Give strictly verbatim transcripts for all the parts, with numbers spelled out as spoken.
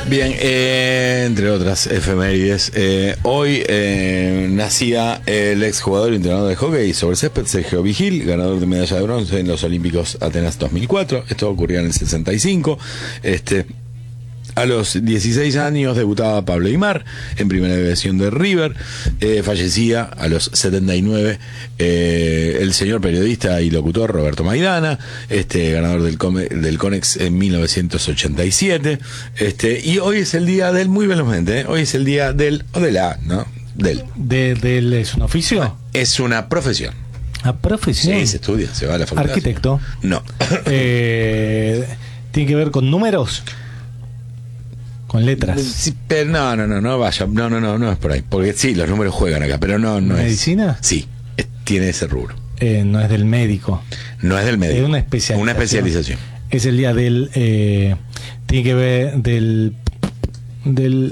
Bien, eh, entre otras efemérides, eh, hoy eh, nacía el exjugador y entrenador de hockey sobre césped Sergio Vigil, ganador de medalla de bronce en los Olímpicos Atenas dos mil cuatro. Esto ocurría en el sesenta y cinco. Este, a los dieciséis años debutaba Pablo Aimar en primera división de River. Eh, fallecía a los setenta y nueve eh, el señor periodista y locutor Roberto Maidana, este, ganador del, Come, del Conex en mil novecientos ochenta y siete. Este, y hoy es el día del, muy velozmente, ¿eh? Hoy es el día del, o de la, ¿no? Del. De, del ¿Es un oficio? Es una profesión. ¿A profesión? Sí, se estudia, se va a la facultad. ¿Arquitecto? No. Eh, ¿Tiene que ver con números? Con letras. Sí, pero no, no, no, no vaya, no, no, no, no es por ahí, porque sí, los números juegan acá, pero no, no ¿Medicina? es. Sí, es, tiene ese rubro. Eh, no es del médico. No es del médico. Es una especialización. Una especialización. Es el día del, eh, tiene que ver del, del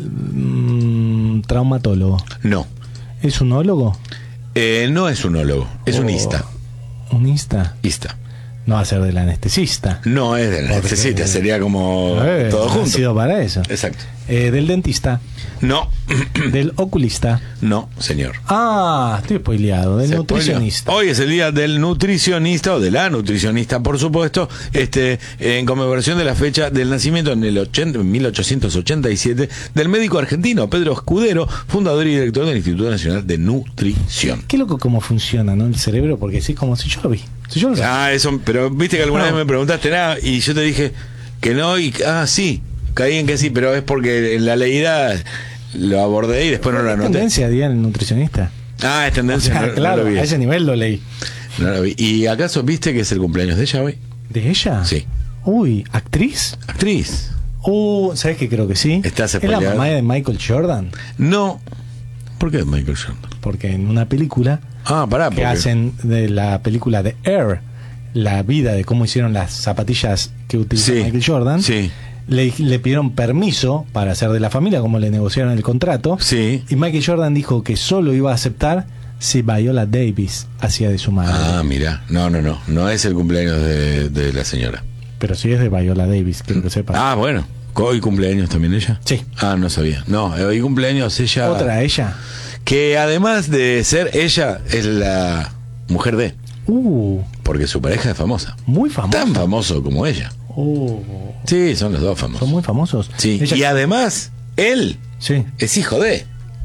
mmm, traumatólogo. No. ¿Es unólogo? Eh, no es unólogo, es Oh, un ista. ¿Un ista? Ista. No va a ser del anestesista. No es del Porque, anestesista, eh, sería como eh, todo ha junto. sido para eso. Exacto. Eh, del dentista. No. Del oculista. No, señor. Ah, estoy spoileado. Del Se nutricionista. spoileó. Hoy es el día del nutricionista, o de la nutricionista, por supuesto, este, en conmemoración de la fecha del nacimiento en el ochenta, mil ochocientos ochenta y siete del médico argentino Pedro Escudero, fundador y director del Instituto Nacional de Nutrición. Qué loco cómo funciona, ¿no? El cerebro, porque sí, como si yo lo vi. Si yo lo vi. Ah, eso, pero viste que alguna No. vez me preguntaste nada y yo te dije que no, y ah, sí, caí en que sí, pero es porque en la leída lo abordé y después no lo ¿Qué anoté. tendencia día el nutricionista? Ah, es O tendencia, sea, no, no claro, lo vi. a ese nivel lo leí. No lo vi. ¿Y acaso viste que es el cumpleaños de ella hoy? ¿De ella? Sí. Uy, ¿actriz? Actriz. Uh, ¿sabes qué? Creo que sí. ¿Estás ¿Es la spoileado? mamá de Michael Jordan? No. ¿Por qué Michael Jordan? Porque en una película Ah, pará, que porque... hacen de la película de Air, la vida de cómo hicieron las zapatillas que utilizó Sí, Michael Jordan, sí. le, le pidieron permiso para ser de la familia, como le negociaron el contrato, Sí. y Michael Jordan dijo que solo iba a aceptar si Viola Davis hacía de su madre. Ah, mira. No, no, no. No es el cumpleaños de, de la señora. Pero sí es de Viola Davis, quiero que sepa. Ah, bueno. ¿Hoy cumpleaños también ella? Sí. Ah, no sabía. No, hoy cumpleaños ella... Otra, ella. Que además de ser ella, es la mujer de... Uh, Porque su pareja es famosa. muy famosa. Tan famoso como ella. Uh, Sí, son los dos famosos. son muy famosos. Sí. Ella- Y además, él sí. es hijo de...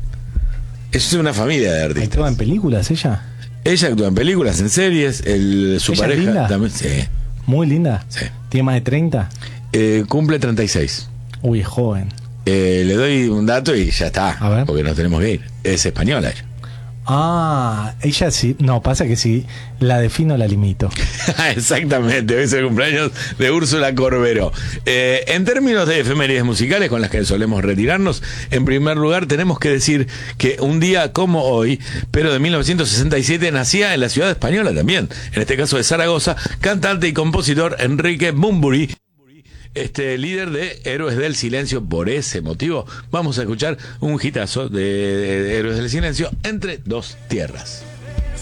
Es una familia de artistas. ¿Actúa en películas ella? Ella actúa en películas, en series, el, su ¿Ella es pareja linda? también. Sí, Muy linda. sí. ¿Tiene más de treinta? Eh, cumple treinta y seis. Uy, es joven. Eh, le doy un dato y ya está. A ver. Porque nos tenemos que ir. Es española ella. Ah, ella sí. No, pasa que si la defino la limito. Exactamente, hoy es el cumpleaños de Úrsula Corberó. Eh, en términos de efemérides musicales con las que solemos retirarnos, en primer lugar tenemos que decir que un día como hoy, pero de mil novecientos sesenta y siete, nacía en la ciudad española también, en este caso de Zaragoza, cantante y compositor Enrique Bunbury, este líder de Héroes del Silencio. Por ese motivo vamos a escuchar un hitazo de, de Héroes del Silencio, Entre dos tierras.